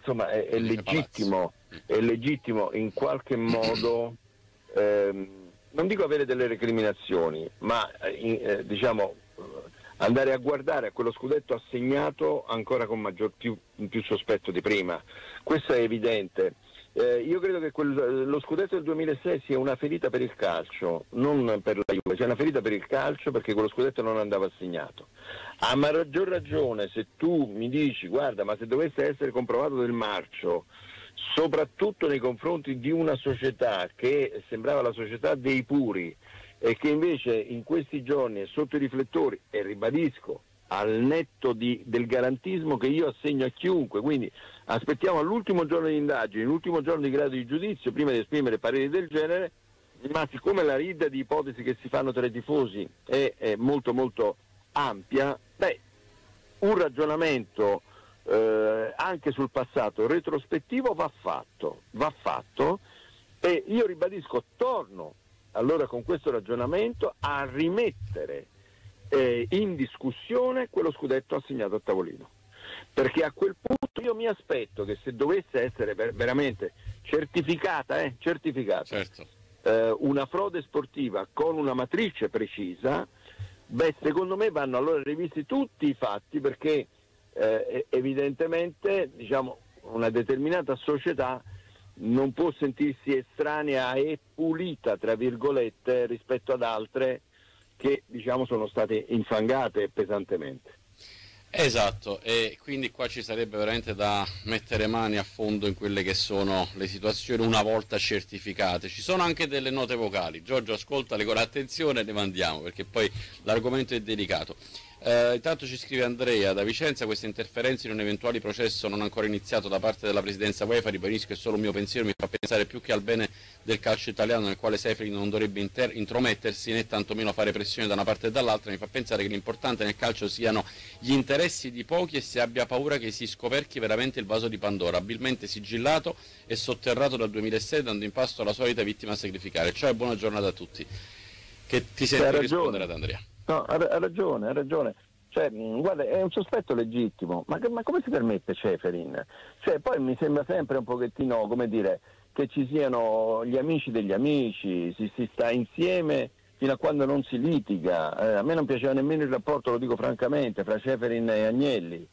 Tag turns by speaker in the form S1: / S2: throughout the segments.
S1: insomma è legittimo in qualche modo, non dico avere delle recriminazioni, ma diciamo andare a guardare a quello scudetto assegnato ancora con più sospetto di prima. Questo è evidente. Io credo che lo scudetto del 2006 sia una ferita per il calcio, non per la Juve, sia una ferita per il calcio perché quello scudetto non andava assegnato. A maggior ragione se tu mi dici, guarda, ma se dovesse essere comprovato del marcio, soprattutto nei confronti di una società che sembrava la società dei puri e che invece in questi giorni è sotto i riflettori, e ribadisco, al netto del garantismo che io assegno a chiunque, quindi aspettiamo all'ultimo giorno di indagini, l'ultimo giorno di grado di giudizio prima di esprimere pareri del genere, ma siccome la rida di ipotesi che si fanno tra i tifosi è molto molto ampia, un ragionamento anche sul passato retrospettivo va fatto, e io ribadisco, torno allora con questo ragionamento a rimettere in discussione quello scudetto assegnato a Tavolino, perché a quel punto io mi aspetto che se dovesse essere veramente certificata
S2: certo,
S1: una frode sportiva con una matrice precisa, secondo me vanno allora rivisti tutti i fatti, perché evidentemente diciamo una determinata società non può sentirsi estranea e pulita tra virgolette rispetto ad altre che diciamo sono state infangate pesantemente.
S2: Esatto, e quindi qua ci sarebbe veramente da mettere mani a fondo in quelle che sono le situazioni una volta certificate. Ci sono anche delle note vocali, Giorgio ascoltale con attenzione e ne mandiamo perché poi l'argomento è delicato. Intanto ci scrive Andrea da Vicenza: queste interferenze in un eventuale processo non ancora iniziato da parte della presidenza UEFA, ribadisco che solo il mio pensiero mi fa pensare più che al bene del calcio italiano, nel quale Seferin non dovrebbe intromettersi né tantomeno fare pressione da una parte e dall'altra. Mi fa pensare che l'importante nel calcio siano gli interessi di pochi e si abbia paura che si scoperchi veramente il vaso di Pandora, abilmente sigillato e sotterrato dal 2006, dando in pasto alla solita vittima a sacrificare. Ciao e buona giornata a tutti. Che ti sento rispondere ad Andrea?
S1: No, ha ragione. Cioè, guarda, è un sospetto legittimo, ma come si permette Ceferin? Cioè, poi mi sembra sempre un pochettino, come dire, che ci siano gli amici degli amici, si sta insieme fino a quando non si litiga. A me non piaceva nemmeno il rapporto, lo dico francamente, fra Ceferin e Agnelli.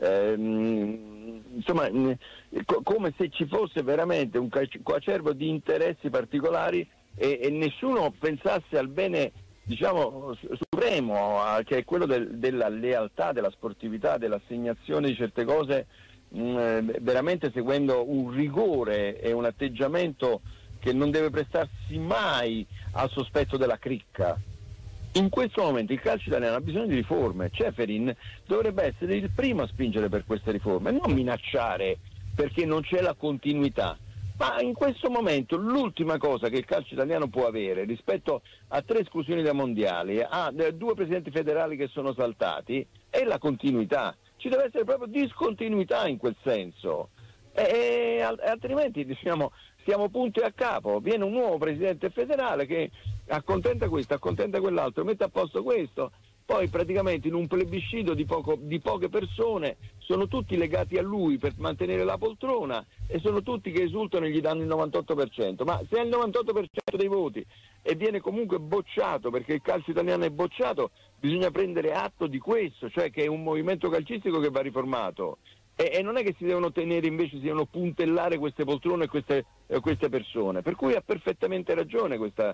S1: Insomma, come se ci fosse veramente un coacervo di interessi particolari e nessuno pensasse al bene, diciamo, supremo, che è quello della lealtà, della sportività, dell'assegnazione di certe cose, veramente seguendo un rigore e un atteggiamento che non deve prestarsi mai al sospetto della cricca. In questo momento il calcio italiano ha bisogno di riforme. Ceferin dovrebbe essere il primo a spingere per queste riforme, non minacciare perché non c'è la continuità. Ma in questo momento l'ultima cosa che il calcio italiano può avere rispetto a 3 esclusioni da mondiali, a 2 presidenti federali che sono saltati, è la continuità. Ci deve essere proprio discontinuità in quel senso. Altrimenti diciamo, siamo punti a capo. Viene un nuovo presidente federale che accontenta questo, accontenta quell'altro, mette a posto questo. Poi praticamente in un plebiscito di poche persone sono tutti legati a lui per mantenere la poltrona e sono tutti che esultano e gli danno il 98%. Ma se è il 98% dei voti e viene comunque bocciato, perché il calcio italiano è bocciato, bisogna prendere atto di questo, cioè che è un movimento calcistico che va riformato. E non è che si devono tenere, invece si devono puntellare queste poltrone e queste persone. Per cui ha perfettamente ragione questo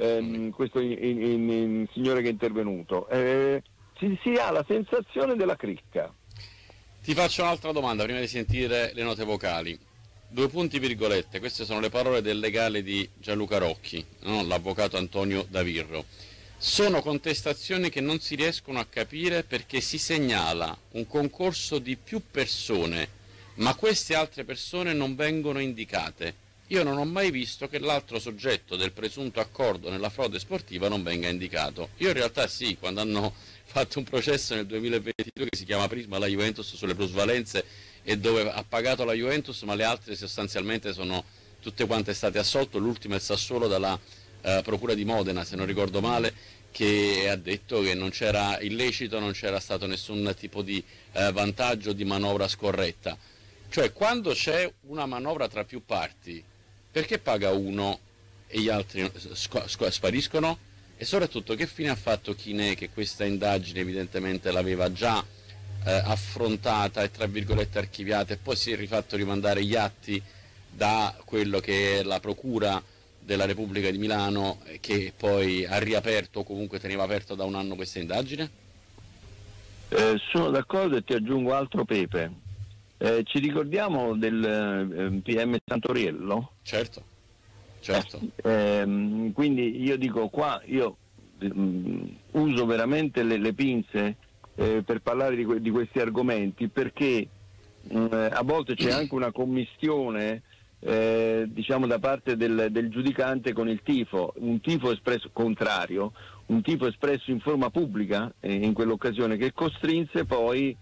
S1: signore che è intervenuto. Si ha la sensazione della cricca.
S2: Ti faccio un'altra domanda prima di sentire le note vocali. 2 punti virgolette, queste sono le parole del legale di Gianluca Rocchi, no? L'avvocato Antonio Davirro. Sono contestazioni che non si riescono a capire perché si segnala un concorso di più persone, ma queste altre persone non vengono indicate. Io non ho mai visto che l'altro soggetto del presunto accordo nella frode sportiva non venga indicato. Io in realtà sì, quando hanno fatto un processo nel 2022 che si chiama Prisma alla Juventus sulle plusvalenze e dove ha pagato la Juventus, ma le altre sostanzialmente sono tutte quante state assolte, l'ultima è il Sassuolo dalla Procura di Modena, se non ricordo male, che ha detto che non c'era illecito, non c'era stato nessun tipo di vantaggio, di manovra scorretta. Cioè, quando c'è una manovra tra più parti, perché paga uno e gli altri spariscono? E soprattutto, che fine ha fatto Chinè, che questa indagine evidentemente l'aveva già affrontata e tra virgolette archiviata, e poi si è rifatto rimandare gli atti da quello che è la Procura della Repubblica di Milano, che poi ha riaperto, o comunque teneva aperto da un anno questa indagine?
S1: Sono d'accordo, e ti aggiungo altro pepe. Ci ricordiamo del PM Santoriello?
S2: Certo.
S1: Quindi io dico qua, io uso veramente le pinze per parlare di questi argomenti, perché a volte c'è anche una commistione diciamo da parte del giudicante con il tifo, un tifo espresso contrario, un tifo espresso in forma pubblica in quell'occasione, che costrinse poi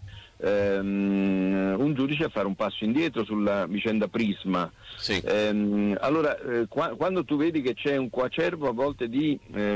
S1: un giudice a fare un passo indietro sulla vicenda Prisma.
S2: Sì.
S1: Allora quando tu vedi che c'è un coacervo a volte di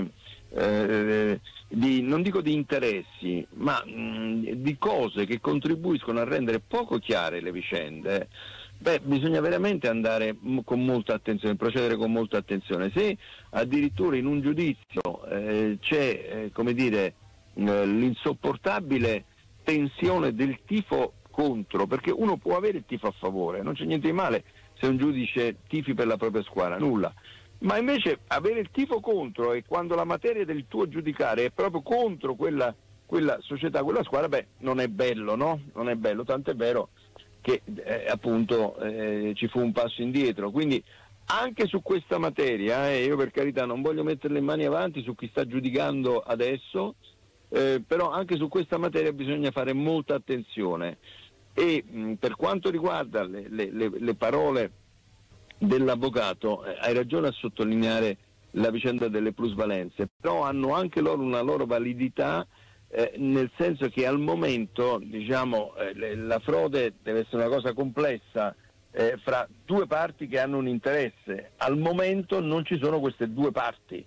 S1: non dico di interessi, ma di cose che contribuiscono a rendere poco chiare le vicende, bisogna veramente andare con molta attenzione, procedere con molta attenzione. Se addirittura in un giudizio c'è come dire l'insopportabile tensione del tifo contro, perché uno può avere il tifo a favore, non c'è niente di male se un giudice tifi per la propria squadra, nulla, ma invece avere il tifo contro, e quando la materia del tuo giudicare è proprio contro quella società, quella squadra, non è bello, no? Non è bello, tanto è vero che appunto ci fu un passo indietro. Quindi anche su questa materia, io per carità non voglio mettere le mani avanti su chi sta giudicando adesso, però anche su questa materia bisogna fare molta attenzione, e per quanto riguarda le parole dell'avvocato, hai ragione a sottolineare la vicenda delle plusvalenze, però hanno anche loro una loro validità, nel senso che al momento diciamo la frode deve essere una cosa complessa fra due parti che hanno un interesse. Al momento non ci sono queste due parti,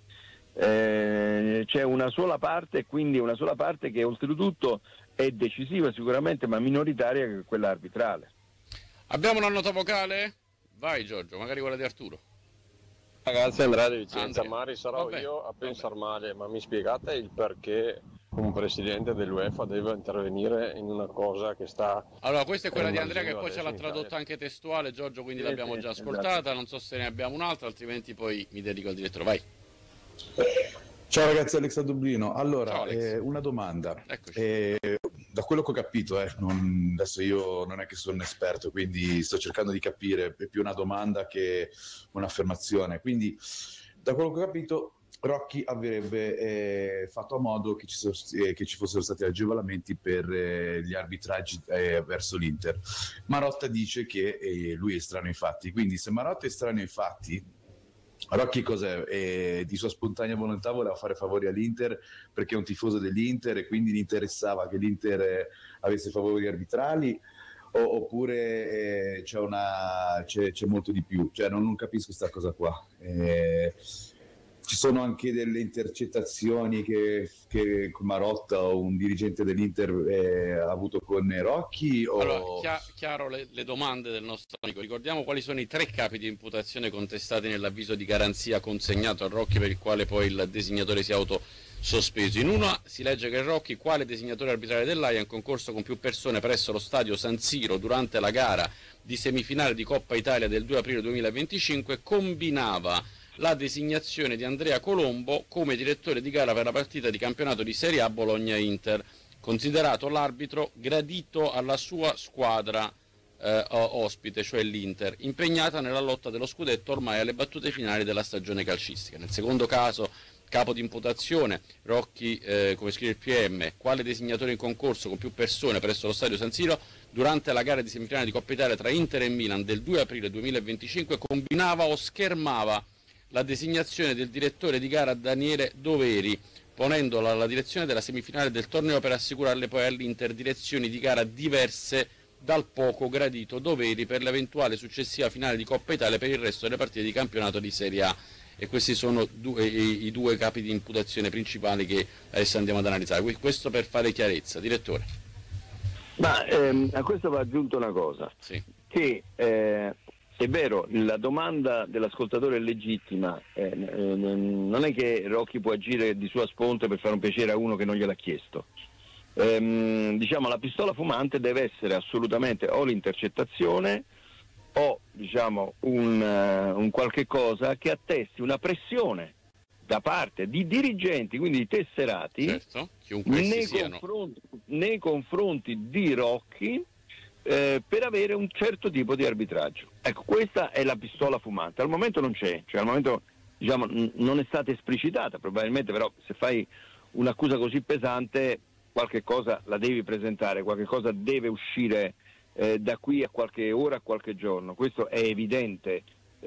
S1: c'è una sola parte, e quindi una sola parte che oltretutto è decisiva sicuramente, ma minoritaria, che è quella arbitrale.
S2: Abbiamo una nota vocale? Vai Giorgio, magari quella di Arturo.
S3: Ragazzi, Andrea di Vicenza.
S2: Andrea.
S3: Mari, sarò
S2: Vabbè,
S3: io a pensare male, ma mi spiegate il perché un presidente dell'UEFA deve intervenire in una cosa che sta...
S2: Allora, questa è quella di Andrea, che
S3: emergendo
S2: poi ce l'ha
S3: adesso in
S2: tradotta
S3: Italia.
S2: anche testuale, Giorgio, quindi
S1: Sì,
S2: l'abbiamo
S1: sì,
S2: già
S1: esatto.
S2: ascoltata, non so se ne abbiamo un'altra, altrimenti poi mi dedico al direttore. Vai.
S4: Ciao ragazzi, Alex da Dublino. Allora,
S2: Ciao, Alex.
S4: una domanda.
S2: Eccoci.
S4: Da quello che ho capito, adesso io non è che sono un esperto, quindi sto cercando di capire, è più una domanda che un'affermazione. Quindi, da quello che ho capito, Rocchi avrebbe fatto a modo che ci fossero stati agevolamenti per gli arbitraggi verso l'Inter. Marotta dice che lui è estraneo ai fatti, quindi se Marotta è estraneo ai fatti, Rocchi cos'è? Di sua spontanea volontà voleva fare favori all'Inter perché è un tifoso dell'Inter e quindi gli interessava che l'Inter avesse favori arbitrali, oppure c'è molto di più? Cioè, non capisco questa cosa qua. Ci sono anche delle intercettazioni che Marotta o un dirigente dell'Inter ha avuto con Rocchi?
S2: Allora, chiaro le domande del nostro amico. Ricordiamo quali sono i 3 capi di imputazione contestati nell'avviso di garanzia consegnato a Rocchi, per il quale poi il designatore si è autosospeso. In una si legge che Rocchi, quale designatore arbitrale dell'AIA, in concorso con più persone presso lo stadio San Siro durante la gara di semifinale di Coppa Italia del 2 aprile 2025, combinava la designazione di Andrea Colombo come direttore di gara per la partita di campionato di Serie A Bologna-Inter, considerato l'arbitro gradito alla sua squadra ospite, cioè l'Inter, impegnata nella lotta dello scudetto ormai alle battute finali della stagione calcistica. Nel secondo caso, capo di imputazione, Rocchi, come scrive il PM, quale designatore in concorso con più persone presso lo stadio San Siro durante la gara di semifinale di Coppa Italia tra Inter e Milan del 2 aprile 2025, combinava o schermava la designazione del direttore di gara Daniele Doveri, ponendola alla direzione della semifinale del torneo per assicurarle poi all'Inter direzioni di gara diverse dal poco gradito Doveri per l'eventuale successiva finale di Coppa Italia per il resto delle partite di campionato di Serie A. E questi sono i 2 capi di imputazione principali che adesso andiamo ad analizzare. Questo per fare chiarezza. Direttore.
S1: Ma a questo va aggiunto una cosa.
S2: Sì.
S1: che è vero, la domanda dell'ascoltatore è legittima, non è che Rocchi può agire di sua sponte per fare un piacere a uno che non gliel'ha chiesto. Diciamo, la pistola fumante deve essere assolutamente o l'intercettazione o diciamo un qualche cosa che attesti una pressione da parte di dirigenti, quindi di tesserati,
S2: certo, chiunque
S1: nei confronti di Rocchi, per avere un certo tipo di arbitraggio. Ecco, questa è la pistola fumante. Al momento non c'è, cioè al momento diciamo non è stata esplicitata, probabilmente, però se fai un'accusa così pesante qualche cosa la devi presentare, qualche cosa deve uscire da qui a qualche ora, a qualche giorno, questo è evidente.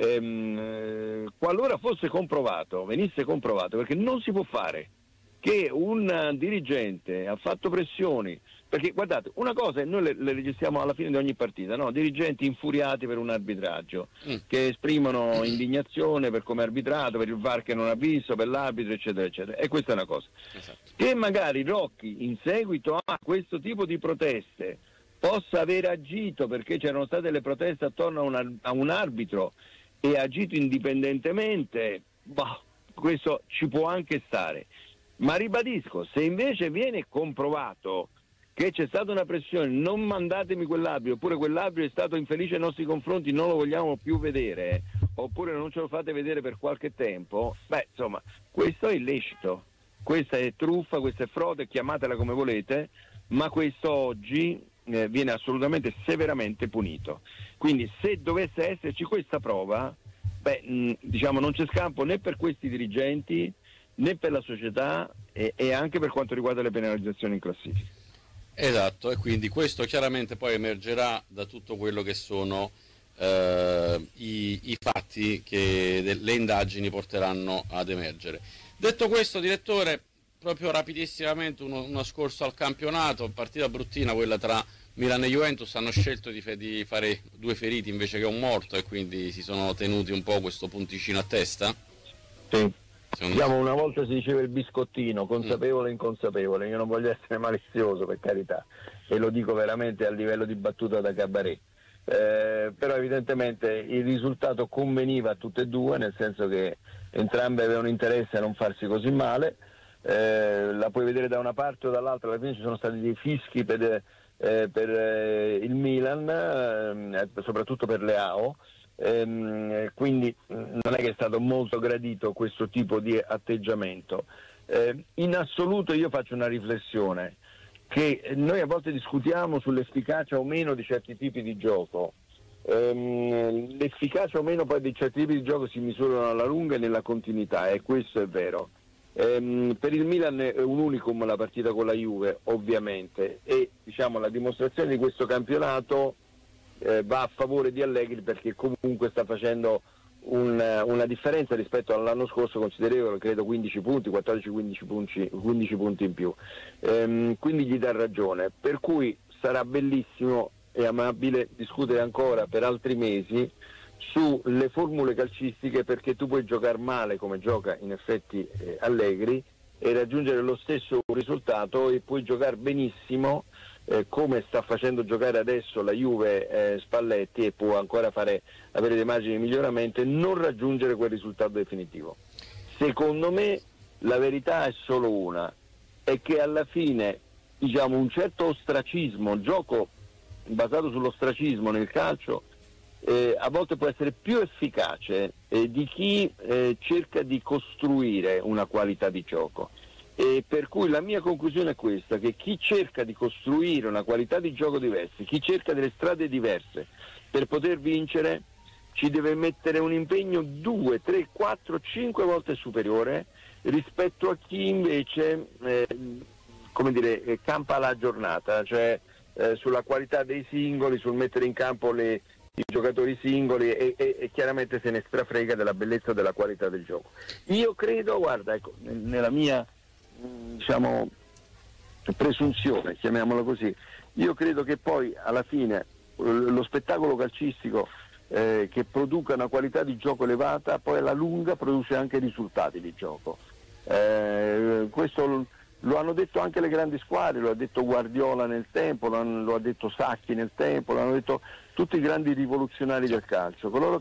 S1: Qualora fosse comprovato, venisse comprovato, perché non si può fare che un dirigente ha fatto pressioni, perché guardate, una cosa è, noi le registriamo alla fine di ogni partita, no? Dirigenti infuriati per un arbitraggio, che esprimono indignazione per come è arbitrato, per il VAR che non ha visto, per l'arbitro, eccetera, eccetera. E questa è una cosa. Esatto. Che magari Rocchi, in seguito a questo tipo di proteste, possa aver agito perché c'erano state le proteste attorno a un arbitro e ha agito indipendentemente, questo ci può anche stare. Ma ribadisco, se invece viene comprovato che c'è stata una pressione, non mandatemi quell'arbitro, oppure quell'arbitro è stato infelice nei nostri confronti, non lo vogliamo più vedere, oppure non ce lo fate vedere per qualche tempo, insomma, questo è illecito, questa è truffa, questa è frode, chiamatela come volete, ma questo oggi viene assolutamente severamente punito. Quindi se dovesse esserci questa prova, diciamo non c'è scampo né per questi dirigenti né per la società e anche per quanto riguarda le penalizzazioni in classifica.
S2: Esatto, e quindi questo chiaramente poi emergerà da tutto quello che sono i fatti che le indagini porteranno ad emergere. Detto questo, direttore, proprio rapidissimamente uno scorso al campionato, partita bruttina quella tra Milan e Juventus, hanno scelto di fare 2 feriti invece che un morto e quindi si sono tenuti un po' questo punticino a testa?
S1: Sì. Diciamo, una volta si diceva il biscottino, consapevole e inconsapevole, io non voglio essere malizioso, per carità, e lo dico veramente a livello di battuta da cabaret, però evidentemente il risultato conveniva a tutte e due, nel senso che entrambe avevano interesse a non farsi così male, la puoi vedere da una parte o dall'altra, alla fine ci sono stati dei fischi per il Milan, soprattutto per Leao. Quindi non è che è stato molto gradito questo tipo di atteggiamento. In assoluto io faccio una riflessione, che noi a volte discutiamo sull'efficacia o meno di certi tipi di gioco. L'efficacia o meno poi di certi tipi di gioco si misurano alla lunga e nella continuità, e questo è vero. Per il Milan è un unicum la partita con la Juve, ovviamente, e diciamo la dimostrazione di questo campionato va a favore di Allegri, perché comunque sta facendo una differenza rispetto all'anno scorso considerevole, credo 15 punti, 14-15 punti in più, quindi gli dà ragione, per cui sarà bellissimo e amabile discutere ancora per altri mesi sulle formule calcistiche, perché tu puoi giocare male come gioca in effetti Allegri e raggiungere lo stesso risultato, e puoi giocare benissimo come sta facendo giocare adesso la Juve Spalletti, e può ancora avere dei margini di miglioramento e non raggiungere quel risultato definitivo. Secondo me la verità è solo una, è che alla fine diciamo un certo ostracismo, gioco basato sull'ostracismo nel calcio a volte può essere più efficace di chi cerca di costruire una qualità di gioco. E per cui la mia conclusione è questa, che chi cerca di costruire una qualità di gioco diversa, chi cerca delle strade diverse per poter vincere, ci deve mettere un impegno 2, 3, 4, 5 volte superiore rispetto a chi invece campa la giornata, cioè sulla qualità dei singoli, sul mettere in campo i giocatori singoli e chiaramente se ne strafrega della bellezza della qualità del gioco. Io credo, guarda, ecco, nella mia diciamo presunzione, chiamiamola così, io credo che poi alla fine lo spettacolo calcistico che produca una qualità di gioco elevata poi alla lunga produce anche risultati di gioco. Questo lo hanno detto anche le grandi squadre, lo ha detto Guardiola nel tempo, lo ha detto Sacchi nel tempo, l'hanno detto tutti i grandi rivoluzionari del calcio, coloro